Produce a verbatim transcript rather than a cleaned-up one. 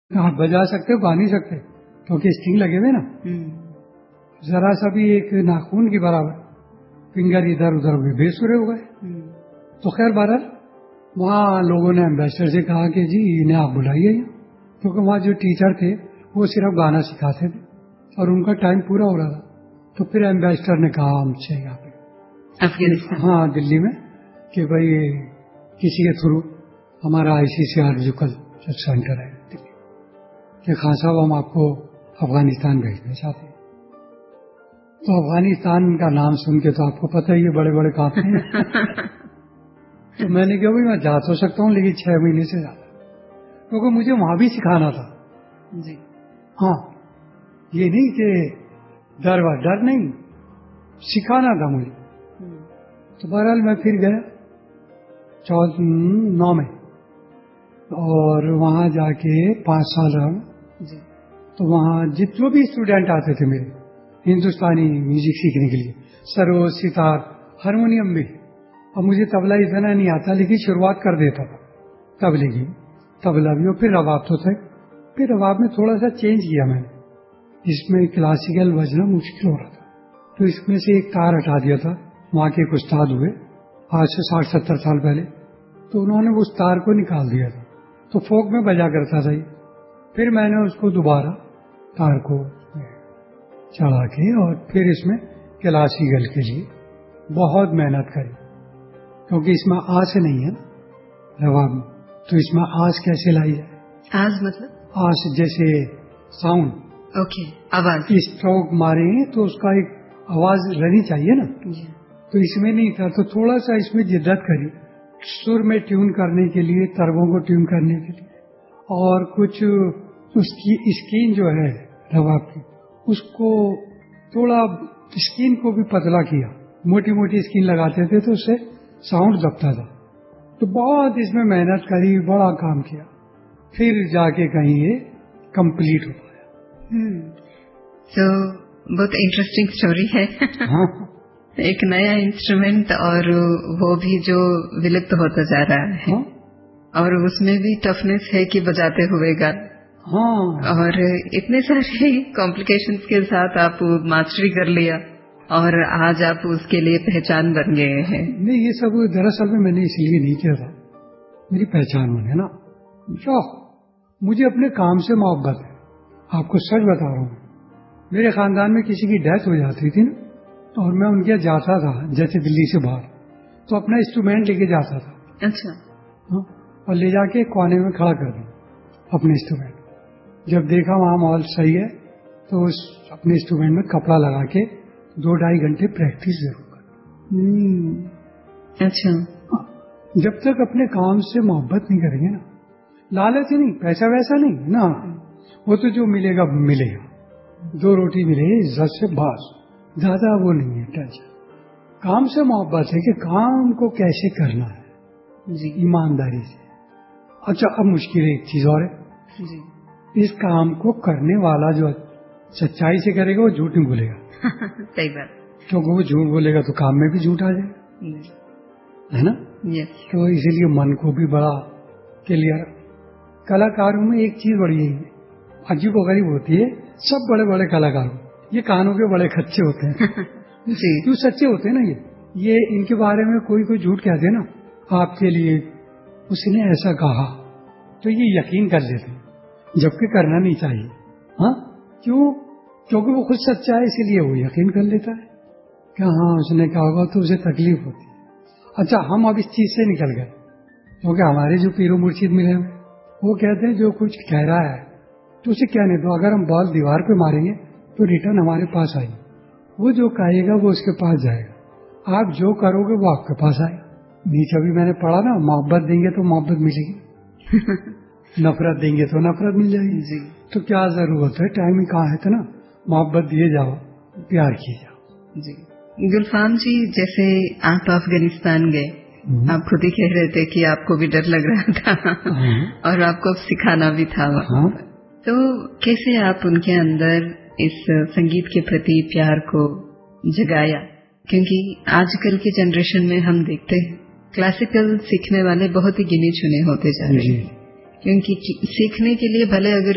आप बजा सकते हो, गा नहीं सकते क्योंकि स्ट्रिंग लगे हुए ना। जरा सा भी एक नाखून की बराबर फिंगर इधर उधर हुए बेसुरे हो गए। तो खैर बहरहाल वहाँ लोगों ने एम्बेसडर से कहा कि जी इन्हें आप बुलाइए, क्योंकि वहाँ जो टीचर थे वो सिर्फ गाना सिखाते थे और उनका टाइम पूरा हो रहा था। तो फिर एम्बेसडर ने कहा हमसे यहाँ पे अफगानिस्तान, हाँ दिल्ली में, कि भाई किसी के थ्रू हमारा आईसीसीआर म्यूजिकल सेंटर है दिल्ली कि खान साहब हम आपको अफगानिस्तान भेजना चाहते हैं। तो अफगानिस्तान का नाम सुन के तो आपको पता ही है बड़े बड़े कांपते हैं। तो मैंने कहा भाई मैं जा तो सकता हूँ लेकिन छह महीने से ज्यादा, क्योंकि मुझे वहां भी सिखाना था जी। हाँ, ये नहीं कि डर व डर नहीं, सिखाना था मुझे। तो बहरहाल मैं फिर गया चौदह नौ में और वहां जाके पांच साल रहा। तो वहां जितने भी स्टूडेंट आते थे मेरे हिंदुस्तानी म्यूजिक सीखने के लिए, सरोज, सितार, हारमोनियम भी, अब मुझे तबला इतना नहीं आता लेकिन शुरुआत कर देता था तबले की, तबला भी। और फिर रबाब तो था, फिर रबाब में थोड़ा सा चेंज किया मैंने, इसमें क्लासिकल बजना मुश्किल हो रहा था तो इसमें से एक तार हटा दिया था। वहां के एक उस्ताद हुए आज से साठ सत्तर साल पहले, तो उन्होंने उस तार को निकाल दिया था, तो फोक में बजा करता था। फिर मैंने उसको दोबारा तार को चढ़ा के और फिर इसमें क्लासिकल के लिए बहुत मेहनत करी, क्योंकि इसमें आस नहीं है रबाब में, तो इसमें आस कैसे लाई जाए? आस मतलब आस जैसे साउंड, ओके, आवाज, स्ट्रोक मारेंगे तो उसका एक आवाज रहनी चाहिए ना। तो इसमें नहीं था, तो थोड़ा सा इसमें जिद्दत करी सुर में ट्यून करने के लिए, तरबों को ट्यून करने के लिए, और कुछ उसकी स्किन जो है रबाब की उसको थोड़ा स्किन को भी पतला किया, मोटी मोटी स्किन लगाते थे तो उससे साउंड दबता था। तो बहुत इसमें मेहनत करी, बड़ा काम किया, फिर जाके कहीं ये कंप्लीट हो पाया। तो बहुत इंटरेस्टिंग स्टोरी है। हाँ। एक नया इंस्ट्रूमेंट और वो भी जो विलुप्त होता जा रहा है। हाँ? और उसमें भी टफनेस है कि बजाते हुए गा। हाँ। और इतने सारे कॉम्प्लिकेशंस के साथ आप मास्टरी कर लिया और आज आप उसके लिए पहचान बन गए हैं। नहीं, ये सब दरअसल में मैंने इसलिए नहीं किया था मेरी पहचान बने ना, शौक, मुझे अपने काम से मोहब्बत है। आपको सच बता रहा हूँ, मेरे खानदान में किसी की डेथ हो जाती थी ना और मैं उनके यहाँ जाता था, जैसे दिल्ली से बाहर, तो अपना इंस्ट्रूमेंट लेके जाता था। अच्छा। हाँ, और ले जाके कोने में खड़ा कर दिया अपने इंस्ट्रूमेंट। जब देखा वहां माहौल सही है तो उस अपने इंस्ट्रूमेंट में कपड़ा लगा के दो ढाई घंटे प्रैक्टिस जरूर कर। अच्छा। जब तक अपने काम से मोहब्बत नहीं करेंगे ना, लालच नहीं, पैसा वैसा नहीं ना, वो तो जो मिलेगा मिलेगा, दो रोटी मिले इज्जत से बस, ज्यादा वो नहीं है टेंशन। काम से मोहब्बत है कि काम को कैसे करना है जी, ईमानदारी से। अच्छा, अब मुश्किल है एक चीज और है जी, इस काम को करने वाला जो सच्चाई से करेगा वो झूठ नहीं बोलेगा। सही बात, क्योंकि वो झूठ बोलेगा तो काम में भी झूठ आ जाएगा, है ना। यस। तो इसीलिए मन को भी बड़ा क्लियर। कलाकारों में एक चीज बड़ी अजीब व गरीब होती है, सब बड़े बड़े कलाकार ये कानों के बड़े खच्चे होते हैं जी, क्यों सच्चे होते हैं ना, ये ये इनके बारे में कोई कोई झूठ कहते हैं ना आपके लिए, उसने ऐसा कहा तो ये यकीन कर लेते हैं, जबकि करना नहीं चाहिए। हाँ, क्यों? क्योंकि वो खुद सच्चा है, इसीलिए वो यकीन कर लेता है कि हाँ उसने कहा होगा, तो उसे तकलीफ होती है। अच्छा, हम अब इस चीज से निकल गए, क्योंकि हमारे जो पीरो मुर्शिद मिले हैं वो कहते हैं जो कुछ कह रहा है तो उसे कहने दो, अगर हम बॉल दीवार पे मारेंगे तो रिटर्न हमारे पास आएगी, वो जो कहेगा वो उसके पास जाएगा, आप जो करोगे वो आपके पास आएगा। नीचे अभी मैंने पढ़ा ना, मोहब्बत देंगे तो मोहब्बत मिलेगी नफरत देंगे तो नफरत मिल जाएगी जी। तो क्या जरूरत है, टाइम ही कहाँ है, तो ना मोहब्बत दिए जाओ, प्यार किए जाओ जी। गुलफाम जी, जैसे आप अफगानिस्तान गए, आप खुद ही कह रहे थे कि आपको भी डर लग रहा था और आपको सिखाना भी था वहाँ, तो कैसे आप उनके अंदर इस संगीत के प्रति प्यार को जगाया? क्योंकि आजकल की जनरेशन में हम देखते हैं क्लासिकल सीखने वाले बहुत ही गिने चुने होते जा रहे हैं, क्योंकि सीखने के लिए भले अगर